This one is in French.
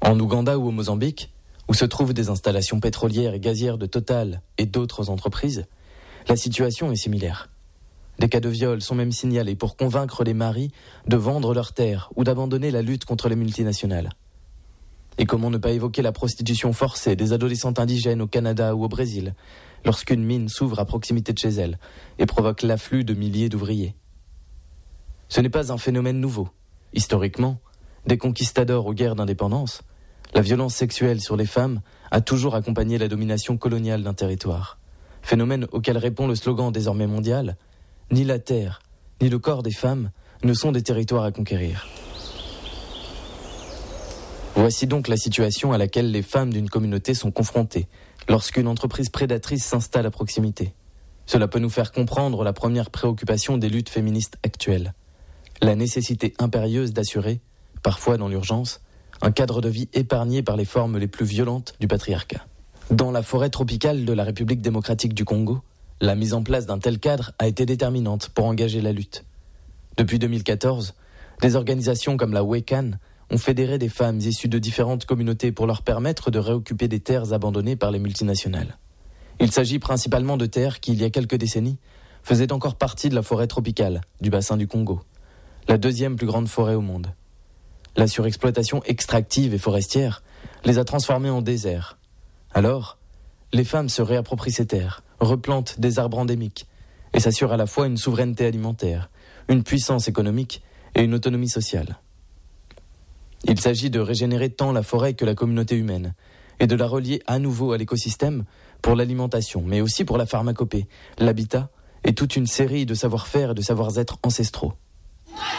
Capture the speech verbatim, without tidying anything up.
En Ouganda ou au Mozambique, où se trouvent des installations pétrolières et gazières de Total et d'autres entreprises, la situation est similaire. Des cas de viol sont même signalés pour convaincre les maris de vendre leurs terres ou d'abandonner la lutte contre les multinationales. Et comment ne pas évoquer la prostitution forcée des adolescentes indigènes au Canada ou au Brésil, lorsqu'une mine s'ouvre à proximité de chez elles et provoque l'afflux de milliers d'ouvriers. Ce n'est pas un phénomène nouveau. Historiquement, des conquistadors aux guerres d'indépendance, la violence sexuelle sur les femmes a toujours accompagné la domination coloniale d'un territoire. Phénomène auquel répond le slogan désormais mondial « Ni la terre, ni le corps des femmes ne sont des territoires à conquérir ». Voici donc la situation à laquelle les femmes d'une communauté sont confrontées lorsqu'une entreprise prédatrice s'installe à proximité. Cela peut nous faire comprendre la première préoccupation des luttes féministes actuelles. La nécessité impérieuse d'assurer, parfois dans l'urgence, un cadre de vie épargné par les formes les plus violentes du patriarcat. Dans la forêt tropicale de la République démocratique du Congo, la mise en place d'un tel cadre a été déterminante pour engager la lutte. Depuis deux mille quatorze, des organisations comme la Wecan ont fédéré des femmes issues de différentes communautés pour leur permettre de réoccuper des terres abandonnées par les multinationales. Il s'agit principalement de terres qui, il y a quelques décennies, faisaient encore partie de la forêt tropicale du bassin du Congo, la deuxième plus grande forêt au monde. La surexploitation extractive et forestière les a transformées en désert. Alors, les femmes se réapproprient ces terres, replantent des arbres endémiques et s'assurent à la fois une souveraineté alimentaire, une puissance économique et une autonomie sociale. Il s'agit de régénérer tant la forêt que la communauté humaine et de la relier à nouveau à l'écosystème pour l'alimentation, mais aussi pour la pharmacopée, l'habitat et toute une série de savoir-faire et de savoir-être ancestraux.